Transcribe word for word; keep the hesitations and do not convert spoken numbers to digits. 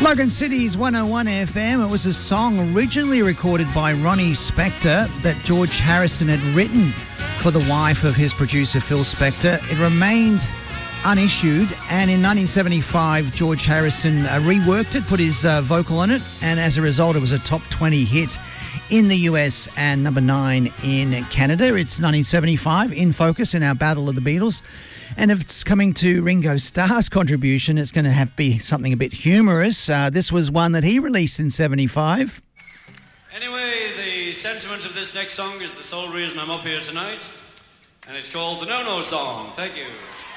Logan City's one oh one F M. It was a song originally recorded by Ronnie Spector that George Harrison had written for the wife of his producer Phil Spector. It remained unissued, and in nineteen seventy-five George Harrison uh, reworked it, put his uh, vocal on it, and as a result it was a top twenty hit in the U S and number nine in Canada. It's nineteen seventy-five, in focus in our Battle of the Beatles. And if it's coming to Ringo Starr's contribution, it's going to have to be something a bit humorous. Uh, this was one that he released in seventy-five. Anyway, the sentiment of this next song is the sole reason I'm up here tonight, and it's called the No No Song. Thank you.